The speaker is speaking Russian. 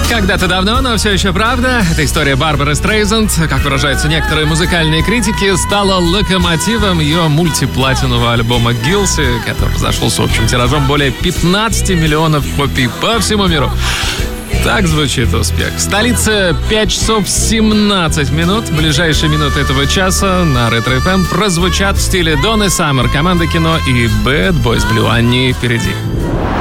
Когда-то давно, но все еще правда, эта история Барбары Стрейзанд, как выражаются некоторые музыкальные критики, стала локомотивом ее мультиплатинового альбома «Гилси», который зашел с общим тиражом более 15 миллионов копий по всему миру. Так звучит успех. Столица 5 часов 17 минут. Ближайшие минуты этого часа на Ретро FM прозвучат в стиле Donny Summer, команда кино и Bad Boys Blue. Они впереди.